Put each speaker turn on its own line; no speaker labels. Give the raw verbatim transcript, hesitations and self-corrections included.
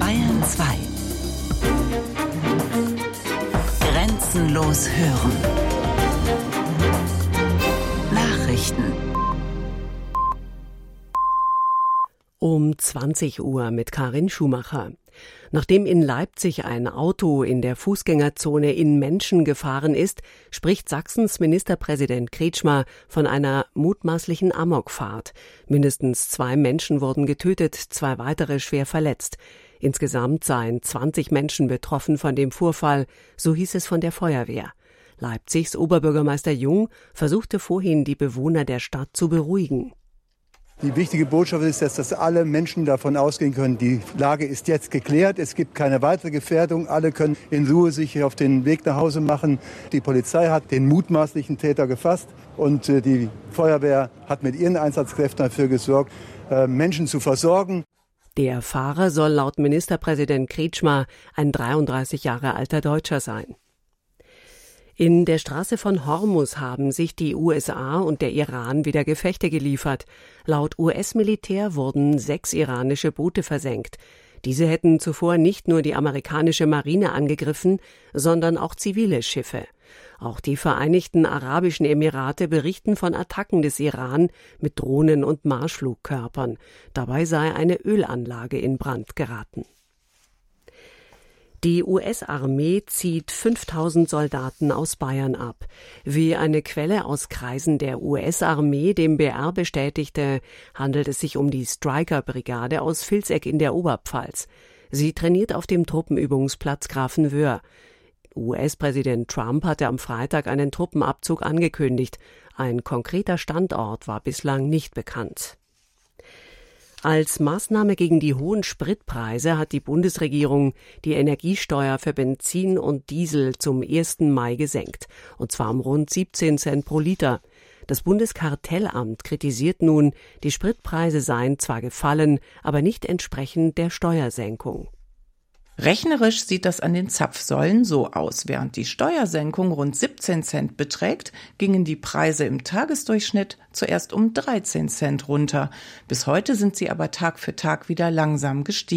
Bayern zwei. Grenzenlos hören. Nachrichten.
Um zwanzig Uhr mit Karin Schumacher. Nachdem in Leipzig ein Auto in der Fußgängerzone in Menschen gefahren ist, spricht Sachsens Ministerpräsident Kretschmer von einer mutmaßlichen Amokfahrt. Mindestens zwei Menschen wurden getötet, zwei weitere schwer verletzt. Insgesamt seien zwanzig Menschen betroffen von dem Vorfall, so hieß es von der Feuerwehr. Leipzigs Oberbürgermeister Jung versuchte vorhin, die Bewohner der Stadt zu beruhigen.
Die wichtige Botschaft ist, dass alle Menschen davon ausgehen können, die Lage ist jetzt geklärt, es gibt keine weitere Gefährdung, alle können in Ruhe sich auf den Weg nach Hause machen. Die Polizei hat den mutmaßlichen Täter gefasst und die Feuerwehr hat mit ihren Einsatzkräften dafür gesorgt, Menschen zu versorgen.
Der Fahrer soll laut Ministerpräsident Kretschmer ein dreiunddreißig Jahre alter Deutscher sein. In der Straße von Hormuz haben sich die U S A und der Iran wieder Gefechte geliefert. Laut U S-Militär wurden sechs iranische Boote versenkt. Diese hätten zuvor nicht nur die amerikanische Marine angegriffen, sondern auch zivile Schiffe. Auch die Vereinigten Arabischen Emirate berichten von Attacken des Iran mit Drohnen und Marschflugkörpern. Dabei sei eine Ölanlage in Brand geraten. Die U S-Armee zieht fünftausend Soldaten aus Bayern ab. Wie eine Quelle aus Kreisen der U S-Armee dem B R bestätigte, handelt es sich um die Stryker-Brigade aus Vilseck in der Oberpfalz. Sie trainiert auf dem Truppenübungsplatz Grafenwöhr. U S-Präsident Trump hatte am Freitag einen Truppenabzug angekündigt. Ein konkreter Standort war bislang nicht bekannt. Als Maßnahme gegen die hohen Spritpreise hat die Bundesregierung die Energiesteuer für Benzin und Diesel zum ersten Mai gesenkt, und zwar um rund siebzehn Cent pro Liter. Das Bundeskartellamt kritisiert nun, die Spritpreise seien zwar gefallen, aber nicht entsprechend der Steuersenkung.
Rechnerisch sieht das an den Zapfsäulen so aus. Während die Steuersenkung rund siebzehn Cent beträgt, gingen die Preise im Tagesdurchschnitt zuerst um dreizehn Cent runter. Bis heute sind sie aber Tag für Tag wieder langsam gestiegen.